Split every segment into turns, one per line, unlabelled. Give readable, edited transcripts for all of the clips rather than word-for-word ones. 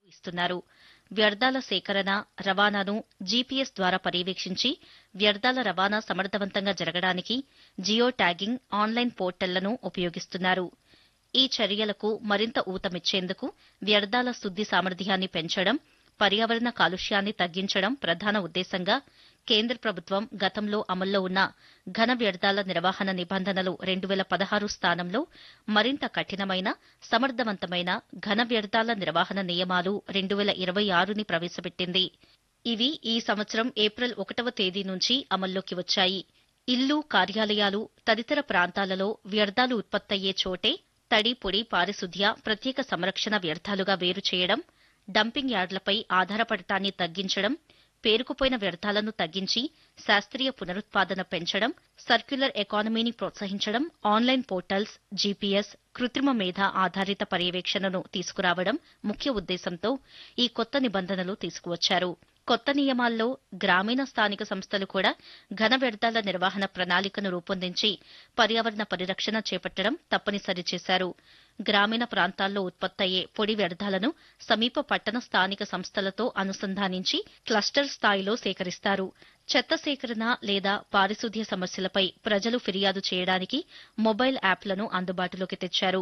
ఇస్తున్నారు. వ్యర్థాల సేకరణ, రవాణాను జీపీఎస్ ద్వారా పర్యవేక్షించి వ్యర్థాల రవాణా సమర్థవంతంగా జరగడానికి జియో ట్యాగింగ్ ఆన్లైన్ పోర్టళ్లను ఉపయోగిస్తున్నారు. ఈ చర్యలకు మరింత ఊతమిచ్చేందుకు వ్యర్థాల శుద్ది సామర్థ్యాన్ని పెంచడం, పర్యావరణ కాలుష్యాన్ని తగ్గించడం ప్రధాన ఉద్దేశంగా కేంద్ర ప్రభుత్వం గతంలో అమల్లో ఉన్న ఘన వ్యర్థాల నిర్వహణ నిబంధనలు 2016 స్థానంలో మరింత కఠినమైన, సమర్థవంతమైన ఘన వ్యర్థాల నిర్వహణ నియమాలు 2026ని ప్రవేశపెట్టింది. ఇవి ఈ సంవత్సరం ఏప్రిల్ 1వ తేదీ నుంచి అమల్లోకి వచ్చాయి. ఇళ్లు, కార్యాలయాలు తదితర ప్రాంతాలలో వ్యర్థాలు ఉత్పత్తయ్యే చోటే తడి, పొడి, పారిశుద్ధ్య, ప్రత్యేక సంరక్షణ వ్యర్థాలుగా వేరు చేయడం, డంపింగ్ యార్డులపై ఆధారపడటాన్ని తగ్గించడం, పేరుకుపోయిన వ్యర్థాలను తగ్గించి శాస్త్రీయ పునరుత్పాదన పెంచడం, సర్క్యులర్ ఎకానమీని ప్రోత్సహించడం, ఆన్లైన్ పోర్టల్స్, జీపీఎస్, కృత్రిమ మేధ ఆధారిత పర్యవేక్షణను తీసుకురావడం ముఖ్య ఉద్దేశంతో ఈ కొత్త నిబంధనలు తీసుకువచ్చారు. కొత్త నియమాల్లో గ్రామీణ స్థానిక సంస్థలు కూడా ఘన వ్యర్థాల నిర్వహణ ప్రణాళికను రూపొందించి పర్యావరణ పరిరక్షణ చేపట్టడం తప్పనిసరి చేశారు. గ్రామీణ ప్రాంతాల్లో ఉత్పత్తయ్యే పొడి వ్యర్థాలను సమీప పట్టణ స్థానిక సంస్థలతో అనుసంధానించి క్లస్టర్ స్థాయిలో సేకరిస్తారు. చెత్త సేకరణ లేదా పారిశుద్ధ్య సమస్యలపై ప్రజలు ఫిర్యాదు చేయడానికి మొబైల్ యాప్లను అందుబాటులోకి తెచ్చారు.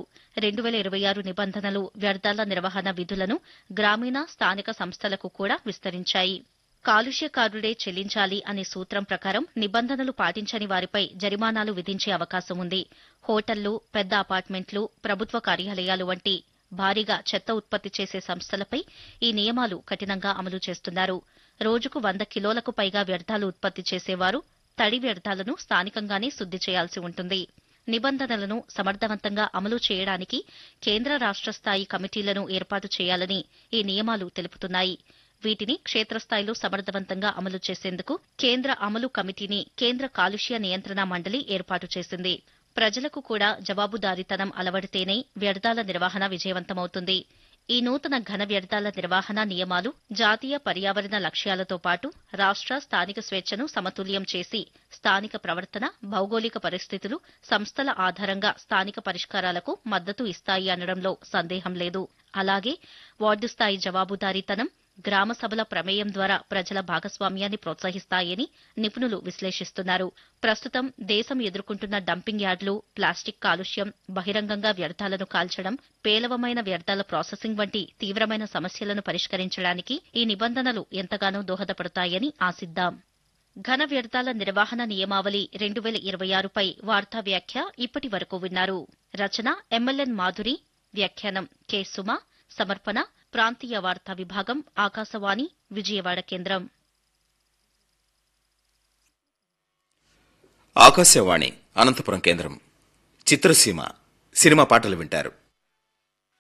2026 నిబంధనలు వ్యర్థాల నిర్వహణ విధులను గ్రామీణ, స్థానిక సంస్థలకు కూడా విస్తరించాయి. కాలుష్యకారుడే చెల్లించాలి అనే సూత్రం ప్రకారం నిబంధనలు పాటించని వారిపై జరిమానాలు విధించే అవకాశం ఉంది. హోటళ్లు, పెద్ద అపార్ట్మెంట్లు, ప్రభుత్వ కార్యాలయాలు వంటి భారీగా చెత్త ఉత్పత్తి చేసే సంస్థలపై ఈ నియమాలు కఠినంగా అమలు చేస్తున్నారు. రోజుకు 100 కిలోలకు పైగా వ్యర్థాలు ఉత్పత్తి చేసేవారు తడి వ్యర్థాలను స్థానికంగానే శుద్ది చేయాల్సి ఉంటుంది. నిబంధనలను సమర్థవంతంగా అమలు చేయడానికి కేంద్ర, రాష్ట్ర స్థాయి కమిటీలను ఏర్పాటు చేయాలని ఈ నియమాలు తెలుపుతున్నాయి. వీటిని క్షేత్రస్థాయిలో సమర్థవంతంగా అమలు చేసేందుకు కేంద్ర అమలు కమిటీని కేంద్ర కాలుష్య నియంత్రణ మండలి ఏర్పాటు చేసింది. ప్రజలకు కూడా జవాబుదారీతనం అలవడితేనే వ్యర్థాల నిర్వహణ విజయవంతమవుతుంది. ఈ నూతన ఘన వ్యర్థాల నిర్వహణ నియమాలు జాతీయ పర్యావరణ లక్ష్యాలతో పాటు రాష్ట్ర, స్థానిక స్వేచ్ఛను సమతుల్యం చేసి స్థానిక ప్రవర్తన, భౌగోళిక పరిస్థితులు, సంస్థల ఆధారంగా స్థానిక పరిష్కారాలకు మద్దతు ఇస్తాయి అనడంలో సందేహం లేదు. అలాగే వార్డు స్థాయి జవాబుదారీతనం, గ్రామ సభల ప్రమేయం ద్వారా ప్రజల భాగస్వామ్యాన్ని ప్రోత్సహిస్తాయని నిపుణులు విశ్లేషిస్తున్నారు. ప్రస్తుతం దేశం ఎదుర్కొంటున్న డంపింగ్ యార్డులు, ప్లాస్టిక్ కాలుష్యం, బహిరంగంగా వ్యర్థాలను కాల్చడం, పేలవమైన వ్యర్థాల ప్రాసెసింగ్ వంటి తీవ్రమైన సమస్యలను పరిష్కరించడానికి ఈ నిబంధనలు ఎంతగానో దోహదపడతాయని ఆశిద్దాం. ఘన వ్యర్థాల నిర్వహణ నియమావళి 2026పై వార్తా వ్యాఖ్య ఇప్పటి వరకు విన్నారు. రచన ఎంఎల్ఎన్ మాధురి, వ్యాఖ్యానం కె సుమ, సమర్పణ ప్రాంతీయ వార్తా విభాగం, ఆకాశవాణి విజయవాడ కేంద్రం.
ఆకాశవాణి అనంతపురం కేంద్రం. చిత్రసీమ సినిమా పాటలు వింటారు.